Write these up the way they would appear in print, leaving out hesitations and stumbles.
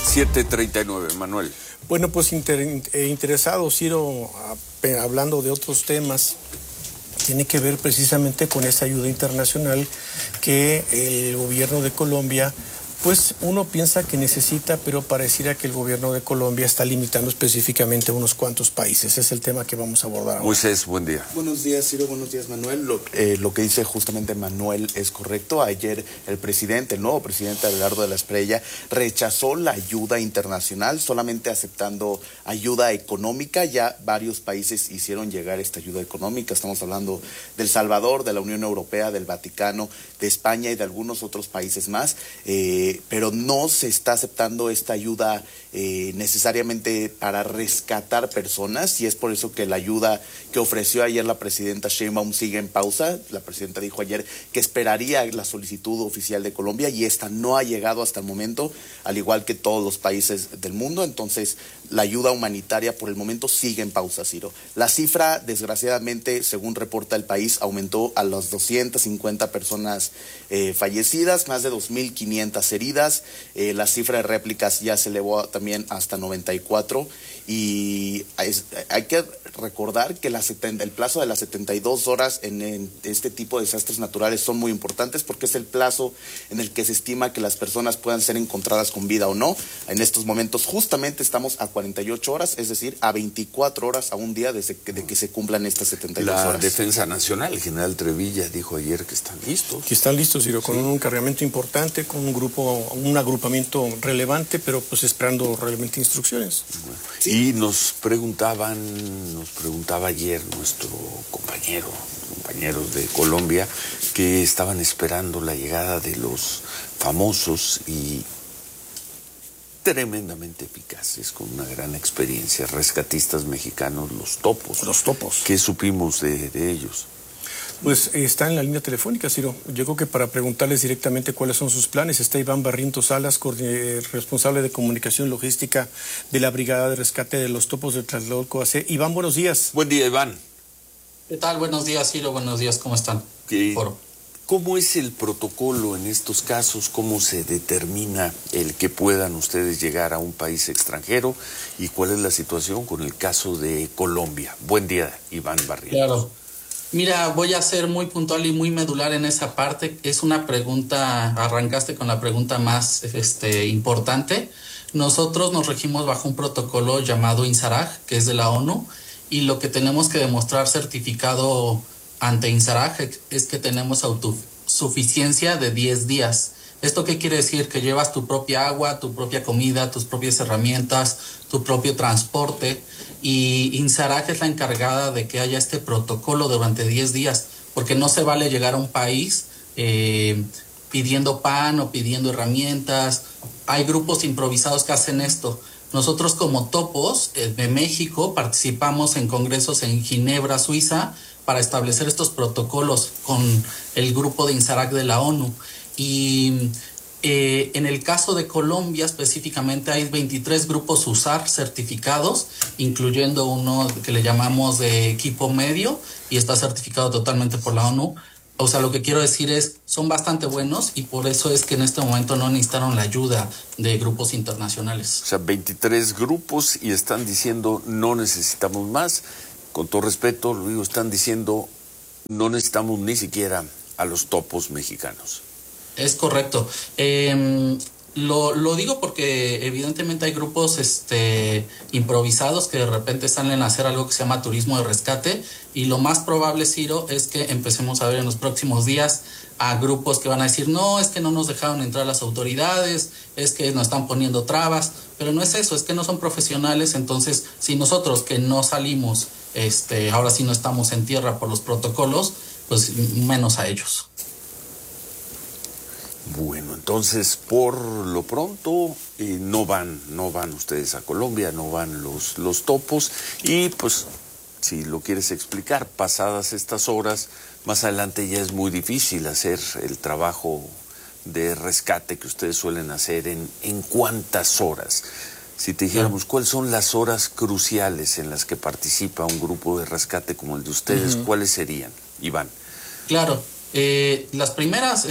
7:39, Manuel. Bueno, pues interesado, Ciro, hablando de otros temas, tiene que ver precisamente con esa ayuda internacional que el gobierno de Colombia, pues uno piensa que necesita, pero pareciera que el gobierno de Colombia está limitando específicamente a unos cuantos países. Ese es el tema que vamos a abordar ahora. Moisés, buen día. Buenos días, Ciro, buenos días, Manuel. Lo que dice justamente Manuel es correcto. Ayer el nuevo presidente Abelardo de la Espriella, rechazó la ayuda internacional, solamente aceptando ayuda económica. Ya varios países hicieron llegar esta ayuda económica. Estamos hablando de El Salvador, de la Unión Europea, del Vaticano, de España y de algunos otros países más. Pero no se está aceptando esta ayuda necesariamente para rescatar personas, y es por eso que la ayuda que ofreció ayer la presidenta Sheinbaum sigue en pausa. La presidenta dijo ayer que esperaría la solicitud oficial de Colombia, y esta no ha llegado hasta el momento, al igual que todos los países del mundo. Entonces, la ayuda humanitaria por el momento sigue en pausa, Ciro. La cifra, desgraciadamente, según reporta El País, aumentó a las 250 personas fallecidas, más de 2.500 heridas. La cifra de réplicas ya se elevó también hasta 94, y hay que recordar que el plazo de las 72 horas en este tipo de desastres naturales son muy importantes, porque es el plazo en el que se estima que las personas puedan ser encontradas con vida o no. En estos momentos justamente estamos a 48 horas, es decir, a 24 horas a un día de que se cumplan estas 72 horas. La Defensa Nacional, el general Trevilla, dijo ayer que están listos. Que están listos, Ciro, con un cargamento importante, con un agrupamiento relevante, pero pues esperando realmente instrucciones. Sí. Y nos preguntaba ayer nuestro compañeros de Colombia, que estaban esperando la llegada de los famosos y tremendamente eficaces, con una gran experiencia, rescatistas mexicanos, los Topos. Los Topos. ¿Qué supimos de ellos? Pues está en la línea telefónica, Ciro. Yo creo que para preguntarles directamente cuáles son sus planes está Iván Barrientos Salas, responsable de comunicación y logística de la Brigada de Rescate de los Topos de Tlatelolco AC. Iván, buenos días. Buen día, Iván. ¿Qué tal? Buenos días, Ciro. Buenos días, ¿cómo están? ¿Cómo es el protocolo en estos casos? ¿Cómo se determina el que puedan ustedes llegar a un país extranjero? ¿Y cuál es la situación con el caso de Colombia? Buen día, Iván Barrientos. Claro. Mira, voy a ser muy puntual y muy medular en esa parte. Es una pregunta, arrancaste con la pregunta más importante. Nosotros nos regimos bajo un protocolo llamado INSARAG, que es de la ONU, y lo que tenemos que demostrar certificado ante INSARAG es que tenemos autosuficiencia de 10 días. ¿Esto qué quiere decir? Que llevas tu propia agua, tu propia comida, tus propias herramientas, tu propio transporte, y INSARAG es la encargada de que haya este protocolo durante 10 días, porque no se vale llegar a un país pidiendo pan o pidiendo herramientas. Hay grupos improvisados que hacen esto. Nosotros como Topos de México participamos en congresos en Ginebra, Suiza, para establecer estos protocolos con el grupo de INSARAG de la ONU. Y en el caso de Colombia específicamente hay 23 grupos USAR certificados, incluyendo uno que le llamamos de equipo medio, y está certificado totalmente por la ONU. O sea, lo que quiero decir es, son bastante buenos, y por eso es que en este momento no necesitaron la ayuda de grupos internacionales. O sea, 23 grupos, y están diciendo no necesitamos más. Con todo respeto, lo digo, están diciendo no necesitamos ni siquiera a los Topos mexicanos. Es correcto. Lo digo porque evidentemente hay grupos improvisados que de repente salen a hacer algo que se llama turismo de rescate, y lo más probable, Ciro, es que empecemos a ver en los próximos días a grupos que van a decir, no, es que no nos dejaron entrar las autoridades, es que nos están poniendo trabas, pero no es eso, es que no son profesionales. Entonces, si nosotros que no salimos, ahora sí no estamos en tierra por los protocolos, pues menos a ellos. Bueno, entonces, por lo pronto, no van ustedes a Colombia, no van los Topos, y pues, si lo quieres explicar, pasadas estas horas, más adelante ya es muy difícil hacer el trabajo de rescate que ustedes suelen hacer. ¿En cuántas horas? Si te dijéramos, ¿cuáles son las horas cruciales en las que participa un grupo de rescate como el de ustedes? ¿Cuáles serían, Iván? Claro. Las primeras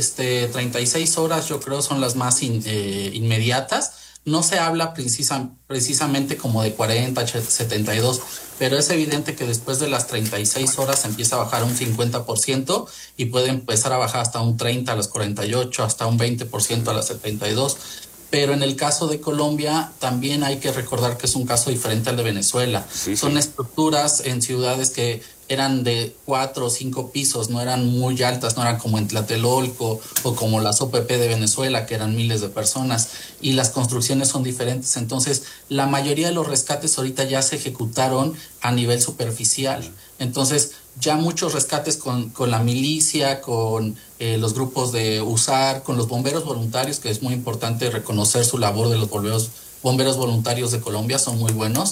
36 horas yo creo son las más inmediatas. No se habla precisamente como de 40, 72, pero es evidente que después de las 36 horas empieza a bajar un 50% y puede empezar a bajar hasta un 30 a las 48, hasta un 20% a las 72. Pero en el caso de Colombia también hay que recordar que es un caso diferente al de Venezuela. Sí, Son sí. estructuras en ciudades que eran de 4 o 5 pisos, no eran muy altas, no eran como en Tlatelolco o como las OPP de Venezuela, que eran miles de personas, y las construcciones son diferentes. Entonces, la mayoría de los rescates ahorita ya se ejecutaron a nivel superficial. Entonces, ya muchos rescates con la milicia, con los grupos de USAR, con los bomberos voluntarios, que es muy importante reconocer su labor de los bomberos voluntarios de Colombia, son muy buenos.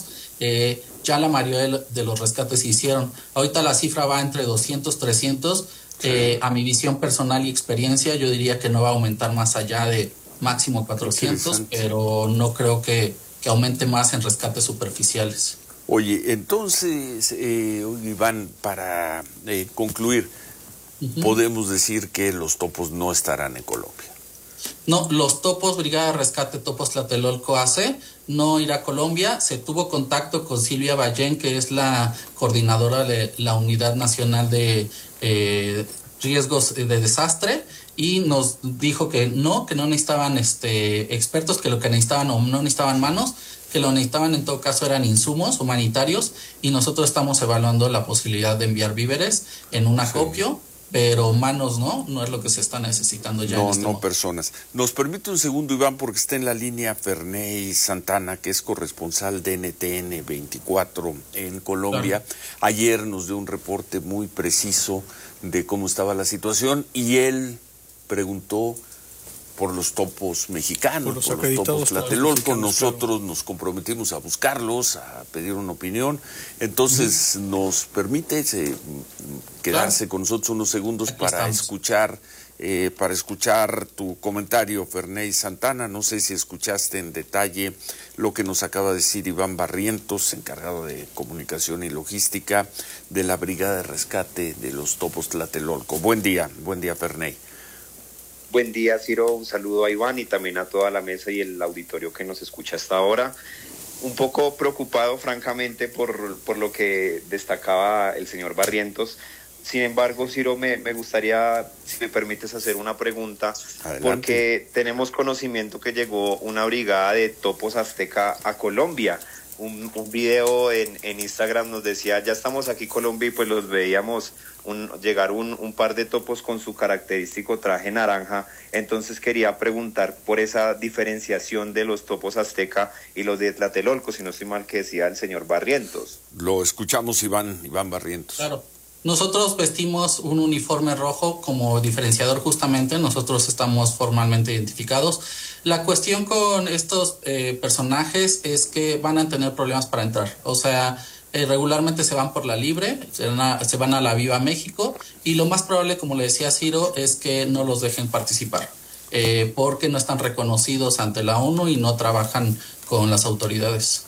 Ya la mayoría de los rescates se hicieron. Ahorita la cifra va entre 200, 300. A mi visión personal y experiencia, yo diría que no va a aumentar más allá de máximo 400, pero no creo que aumente más en rescates superficiales. Oye, entonces, Iván, para concluir, podemos decir que los topos no estarán en Colombia. No, los topos, Brigada de Rescate Topos Tlatelolco AC, no irá a Colombia. Se tuvo contacto con Silvia Ballén, que es la coordinadora de la Unidad Nacional de Riesgos de Desastre, y nos dijo que no necesitaban expertos, que lo que necesitaban o no necesitaban manos, que lo necesitaban en todo caso eran insumos humanitarios, y nosotros estamos evaluando la posibilidad de enviar víveres en un acopio. Pero manos no es lo que se está necesitando ya. No personas. Nos permite un segundo, Iván, porque está en la línea Ferney Santana, que es corresponsal de NTN 24 en Colombia. Claro. Ayer nos dio un reporte muy preciso de cómo estaba la situación y él preguntó por los topos mexicanos, por los topos Tlatelolco. Nosotros nos comprometimos a buscarlos, a pedir una opinión. Entonces, nos permite quedarse con nosotros unos segundos para escuchar tu comentario, Ferney Santana. No sé si escuchaste en detalle lo que nos acaba de decir Iván Barrientos, encargado de comunicación y logística de la Brigada de Rescate de los Topos Tlatelolco. Buen día, Ferney. Buen día, Ciro. Un saludo a Iván y también a toda la mesa y el auditorio que nos escucha hasta ahora. Un poco preocupado, francamente, por lo que destacaba el señor Barrientos. Sin embargo, Ciro, me gustaría, si me permites, hacer una pregunta. Adelante. Porque tenemos conocimiento que llegó una brigada de topos azteca a Colombia. Un video en Instagram nos decía, ya estamos aquí Colombia, y pues los veíamos llegar un par de topos con su característico traje naranja. Entonces quería preguntar por esa diferenciación de los topos azteca y los de Tlatelolco, si no estoy mal, que decía el señor Barrientos. Lo escuchamos, Iván Barrientos. Claro. Nosotros vestimos un uniforme rojo como diferenciador justamente, nosotros estamos formalmente identificados. La cuestión con estos personajes es que van a tener problemas para entrar, o sea, regularmente se van por la libre, se van a la Viva México, y lo más probable, como le decía Ciro, es que no los dejen participar, porque no están reconocidos ante la ONU y no trabajan con las autoridades.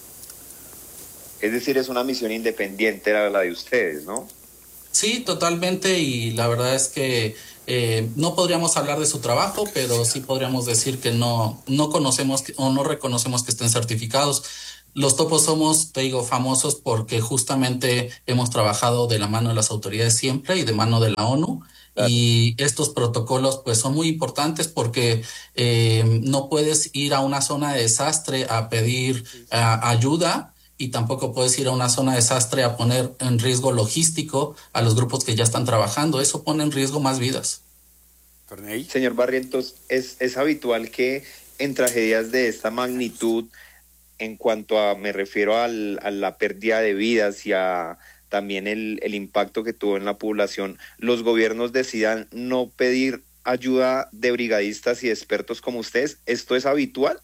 Es decir, es una misión independiente la de ustedes, ¿no? Sí, totalmente, y la verdad es que no podríamos hablar de su trabajo, pero sí podríamos decir que no conocemos o no reconocemos que estén certificados. Los topos somos, te digo, famosos porque justamente hemos trabajado de la mano de las autoridades siempre y de mano de la ONU. Claro. Y estos protocolos pues son muy importantes porque no puedes ir a una zona de desastre a pedir ayuda, y tampoco puedes ir a una zona de desastre a poner en riesgo logístico a los grupos que ya están trabajando. Eso pone en riesgo más vidas. Señor Barrientos, ¿es habitual que en tragedias de esta magnitud, en cuanto a, me refiero a la pérdida de vidas y a también el impacto que tuvo en la población, los gobiernos decidan no pedir ayuda de brigadistas y expertos como ustedes? ¿Esto es habitual?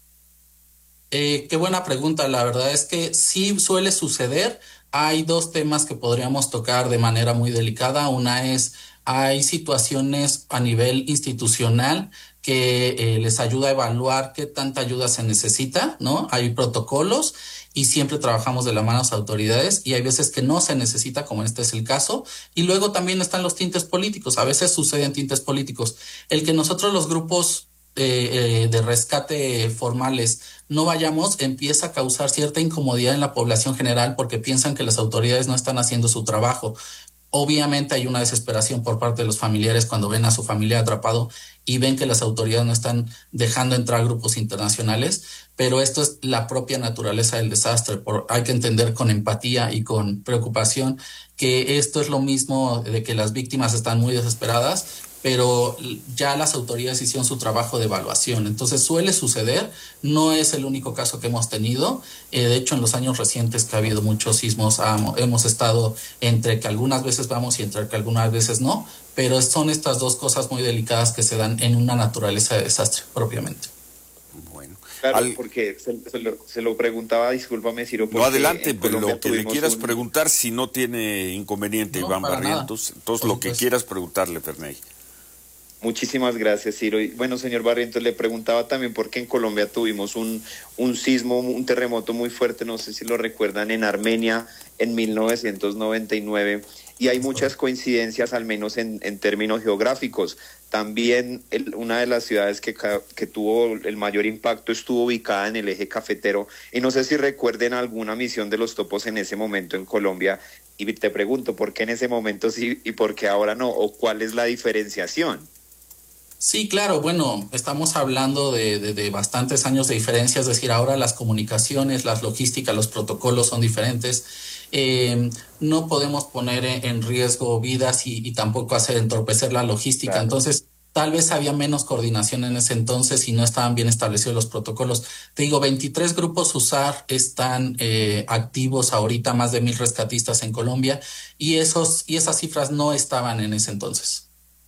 Qué buena pregunta. La verdad es que sí suele suceder. Hay dos temas que podríamos tocar de manera muy delicada. Una es, hay situaciones a nivel institucional que les ayuda a evaluar qué tanta ayuda se necesita, ¿no? Hay protocolos y siempre trabajamos de la mano a las autoridades, y hay veces que no se necesita, como este es el caso. Y luego también están los tintes políticos. A veces suceden tintes políticos. El que nosotros, los grupos de rescate formales, no vayamos, empieza a causar cierta incomodidad en la población general, porque piensan que las autoridades no están haciendo su trabajo. Obviamente hay una desesperación por parte de los familiares cuando ven a su familia atrapado y ven que las autoridades no están dejando entrar grupos internacionales, pero esto es la propia naturaleza del desastre. Hay que entender con empatía y con preocupación que esto es lo mismo de que las víctimas están muy desesperadas, pero ya las autoridades hicieron su trabajo de evaluación. Entonces suele suceder, no es el único caso que hemos tenido. De hecho, en los años recientes que ha habido muchos sismos, hemos estado entre que algunas veces vamos y entre que algunas veces no, pero son estas dos cosas muy delicadas que se dan en una naturaleza de desastre propiamente. Bueno. Claro, porque se lo preguntaba, discúlpame, Ciro. No, adelante, pero lo que le quieras preguntar, si no tiene inconveniente, no, Iván Barrientos, entonces lo que quieras preguntarle, Ferney. Muchísimas gracias, Ciro. Y bueno, señor Barrientos, le preguntaba también porque en Colombia tuvimos un sismo, un terremoto muy fuerte, no sé si lo recuerdan, en Armenia en 1999, y hay muchas coincidencias, al menos en términos geográficos. También una de las ciudades que tuvo el mayor impacto estuvo ubicada en el eje cafetero, y no sé si recuerden alguna misión de los topos en ese momento en Colombia, y te pregunto, ¿por qué en ese momento sí y por qué ahora no? ¿O cuál es la diferenciación? Sí, claro, bueno, estamos hablando de bastantes años de diferencia, es decir, ahora las comunicaciones, las logísticas, los protocolos son diferentes. No podemos poner en riesgo vidas y tampoco entorpecer la logística. Claro. Entonces, tal vez había menos coordinación en ese entonces y no estaban bien establecidos los protocolos. Te digo, 23 grupos USAR están activos ahorita, más de 1,000 rescatistas en Colombia, y esas cifras no estaban en ese entonces.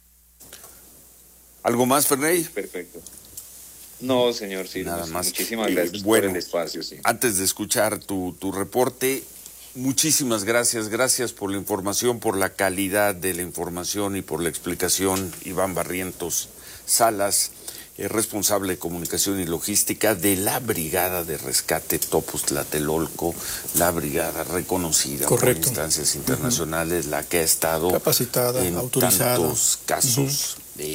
¿Algo más, Ferney? Perfecto. No, señor, sí. Nada más. Muchísimas gracias por el espacio. Sí. Antes de escuchar tu reporte, muchísimas gracias. Gracias por la información, por la calidad de la información y por la explicación. Iván Barrientos Salas, responsable de comunicación y logística de la Brigada de Rescate Topos Tlatelolco, la brigada reconocida por instancias internacionales, la que ha estado capacitada, en autorizada. Tantos casos.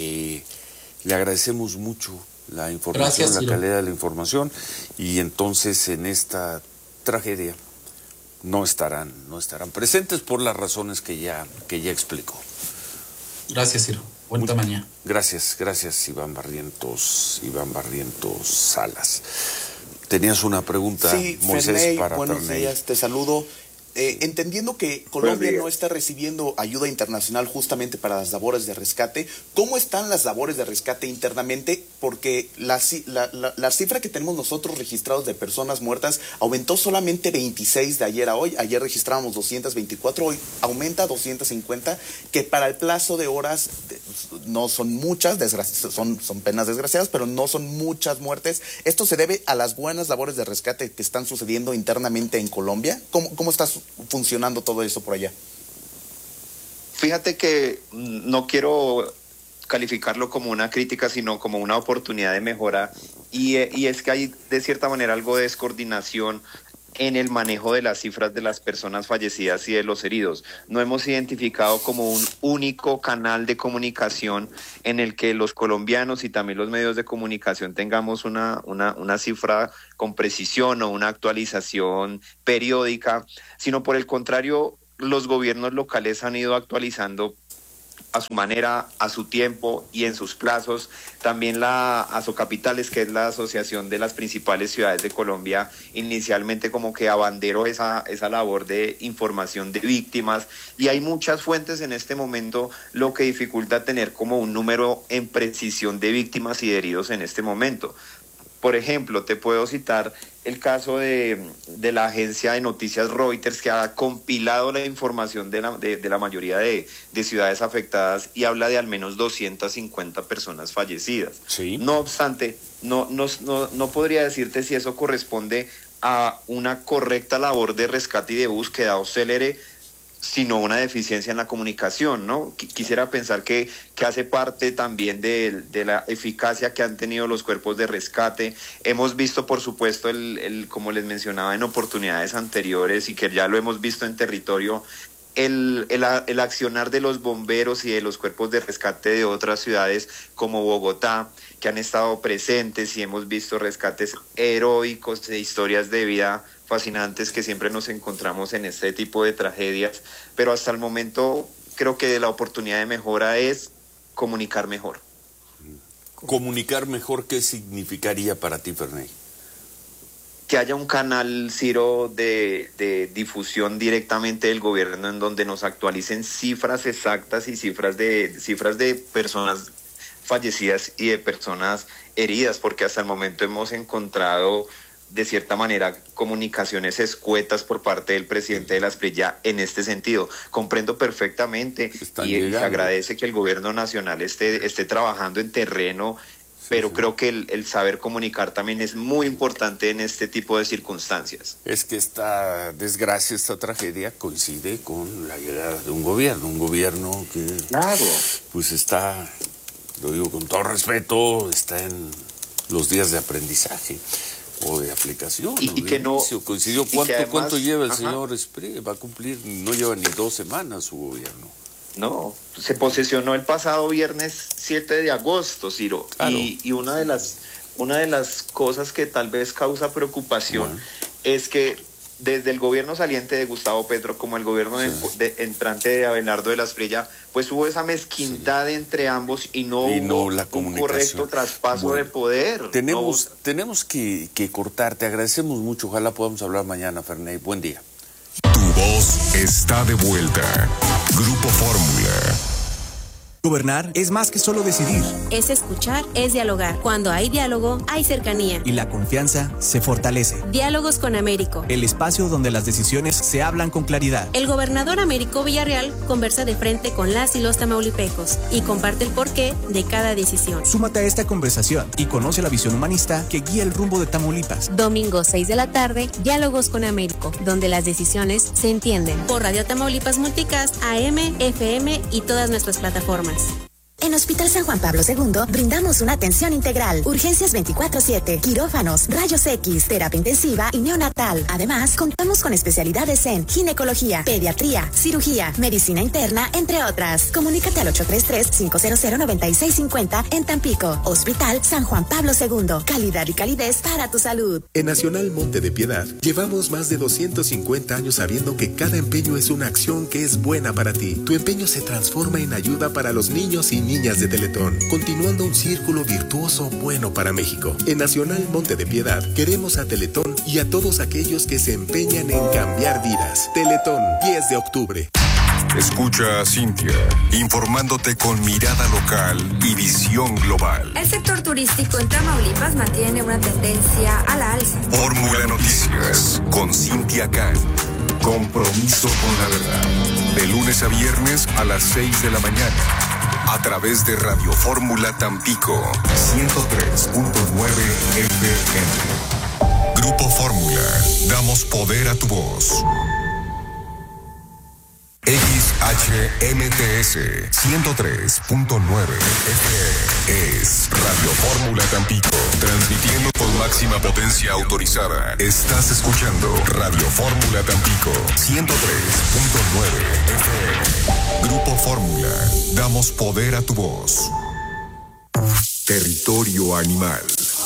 Le agradecemos mucho la información, Gracias, la calidad de la información, y entonces en esta tragedia no estarán presentes por las razones que ya explicó. Gracias, Ciro. Buena mañana. Gracias, Iván Barrientos Salas. Tenías una pregunta, sí, Moisés, Ferney, para buenos Ferney. días, te saludo. Entendiendo que Colombia no está recibiendo ayuda internacional justamente para las labores de rescate, ¿cómo están las labores de rescate internamente? Porque la cifra que tenemos nosotros registrados de personas muertas aumentó solamente 26 de ayer a hoy. Ayer registrábamos 224, hoy aumenta a 250, que para el plazo de horas no son muchas, son penas desgraciadas, pero no son muchas muertes. ¿Esto se debe a las buenas labores de rescate que están sucediendo internamente en Colombia? ¿Cómo está funcionando todo eso por allá? Fíjate que no quiero calificarlo como una crítica, sino como una oportunidad de mejora, y es que hay de cierta manera algo de descoordinación en el manejo de las cifras de las personas fallecidas y de los heridos. No hemos identificado como un único canal de comunicación en el que los colombianos y también los medios de comunicación tengamos una cifra con precisión o una actualización periódica, sino por el contrario, los gobiernos locales han ido actualizando a su manera, a su tiempo y en sus plazos. También la Asocapitales, que es la asociación de las principales ciudades de Colombia, inicialmente como que abanderó esa labor de información de víctimas, y hay muchas fuentes en este momento, lo que dificulta tener como un número en precisión de víctimas y de heridos en este momento. Por ejemplo, te puedo citar el caso de la agencia de noticias Reuters, que ha compilado la información de la mayoría de ciudades afectadas y habla de al menos 250 personas fallecidas. Sí. No obstante, no podría decirte si eso corresponde a una correcta labor de rescate y de búsqueda o célere. sino una deficiencia en la comunicación, ¿no? Quisiera pensar que hace parte también de la eficacia que han tenido los cuerpos de rescate. Hemos visto, por supuesto, como les mencionaba en oportunidades anteriores y que ya lo hemos visto en territorio, el accionar de los bomberos y de los cuerpos de rescate de otras ciudades como Bogotá, que han estado presentes, y hemos visto rescates heroicos de historias de vida fascinantes que siempre nos encontramos en este tipo de tragedias, pero hasta el momento creo que la oportunidad de mejora es comunicar mejor. ¿Comunicar mejor qué significaría para ti, Ferney? Que haya un canal, Ciro, de difusión directamente del gobierno en donde nos actualicen cifras exactas y cifras de personas fallecidas y de personas heridas, porque hasta el momento hemos encontrado de cierta manera comunicaciones escuetas por parte del presidente de la Esprella en este sentido. Comprendo perfectamente y se agradece que el gobierno nacional esté trabajando en terreno, pero creo que el saber comunicar también es muy importante en este tipo de circunstancias. Es que esta desgracia, esta tragedia coincide con la llegada de un gobierno que pues está, lo digo con todo respeto, está en los días de aprendizaje o de aplicación. Y que no coincidió. ¿Cuánto lleva el señor Espriella? Va a cumplir, no lleva ni 2 semanas su gobierno. No, se posesionó el pasado viernes 7 de agosto, Ciro, claro. Y una de las cosas que tal vez causa preocupación es que desde el gobierno saliente de Gustavo Petro como el gobierno entrante de Abelardo de la Espriella, pues hubo esa mezquindad entre ambos y no hubo la un correcto traspaso de poder. Tenemos que cortar, te agradecemos mucho, ojalá podamos hablar mañana, Ferney, buen día. Tu voz está de vuelta. Grupo Fórmula. Gobernar es más que solo decidir. Es escuchar, es dialogar. Cuando hay diálogo, hay cercanía. Y la confianza se fortalece. Diálogos con Américo. El espacio donde las decisiones se hablan con claridad. El gobernador Américo Villarreal conversa de frente con las y los tamaulipecos y comparte el porqué de cada decisión. Súmate a esta conversación y conoce la visión humanista que guía el rumbo de Tamaulipas. Domingo 6 de la tarde, Diálogos con Américo, donde las decisiones se entienden. Por Radio Tamaulipas Multicast, AM, FM y todas nuestras plataformas. En Hospital San Juan Pablo II brindamos una atención integral, urgencias 24/7, quirófanos, rayos X, terapia intensiva y neonatal. Además, contamos con especialidades en ginecología, pediatría, cirugía, medicina interna, entre otras. Comunícate al 833-500-9650 en Tampico. Hospital San Juan Pablo II, calidad y calidez para tu salud. En Nacional Monte de Piedad llevamos más de 250 años sabiendo que cada empeño es una acción que es buena para ti. Tu empeño se transforma en ayuda para los niños y niñas de Teletón, continuando un círculo virtuoso bueno para México. En Nacional Monte de Piedad queremos a Teletón y a todos aquellos que se empeñan en cambiar vidas. Teletón, 10 de octubre. Escucha a Cintia, informándote con mirada local y visión global. El sector turístico en Tamaulipas mantiene una tendencia a la alza. Fórmula Noticias, con Cintia Can. Compromiso con la verdad. De lunes a viernes a las 6 de la mañana. A través de Radio Fórmula Tampico, 103.9 FM. Grupo Fórmula, damos poder a tu voz. XHMTS 103.9 FM es Radio Fórmula Tampico, transmitiendo con máxima potencia autorizada. Estás escuchando Radio Fórmula Tampico 103.9 FM. Grupo Fórmula, damos poder a tu voz. Territorio animal.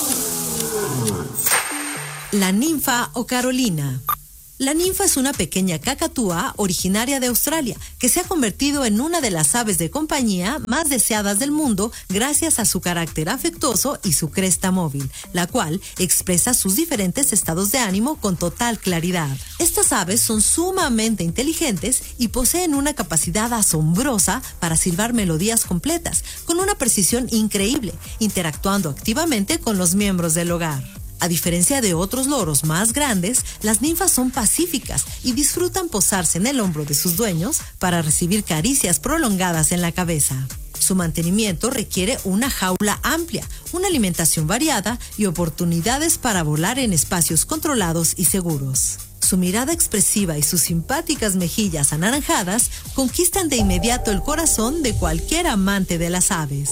La ninfa o Carolina. La ninfa es una pequeña cacatúa originaria de Australia que se ha convertido en una de las aves de compañía más deseadas del mundo gracias a su carácter afectuoso y su cresta móvil, la cual expresa sus diferentes estados de ánimo con total claridad. Estas aves son sumamente inteligentes y poseen una capacidad asombrosa para silbar melodías completas con una precisión increíble, interactuando activamente con los miembros del hogar. A diferencia de otros loros más grandes, las ninfas son pacíficas y disfrutan posarse en el hombro de sus dueños para recibir caricias prolongadas en la cabeza. Su mantenimiento requiere una jaula amplia, una alimentación variada y oportunidades para volar en espacios controlados y seguros. Su mirada expresiva y sus simpáticas mejillas anaranjadas conquistan de inmediato el corazón de cualquier amante de las aves.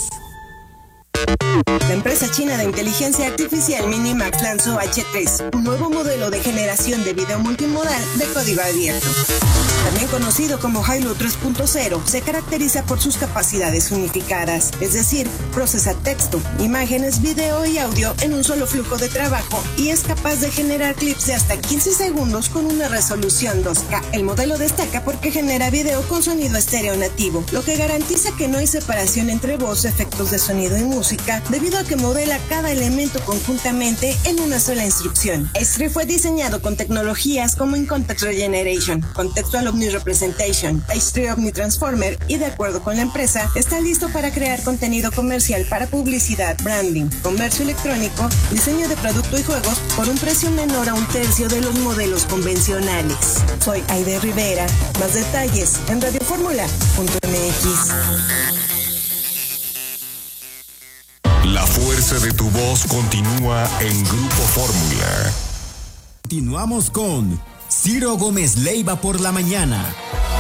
La empresa china de inteligencia artificial Minimax lanzó H3, un nuevo modelo de generación de video multimodal de código abierto. También conocido como Hailu 3.0, se caracteriza por sus capacidades unificadas, es decir, procesa texto, imágenes, video y audio en un solo flujo de trabajo y es capaz de generar clips de hasta 15 segundos con una resolución 2K. El modelo destaca porque genera video con sonido estéreo nativo, lo que garantiza que no hay separación entre voz, efectos de sonido y música, debido a que modela cada elemento conjuntamente en una sola instrucción. H3 fue diseñado con tecnologías como In-Context Regeneration, Contextual Omni-Representation, H3 Omni-Transformer y de acuerdo con la empresa, está listo para crear contenido comercial para publicidad, branding, comercio electrónico, diseño de producto y juegos por un precio menor a un tercio de los modelos convencionales. Soy Aide Rivera. Más detalles en radioformula.mx. La fuerza de tu voz continúa en Grupo Fórmula. Continuamos con Ciro Gómez Leiva por la mañana.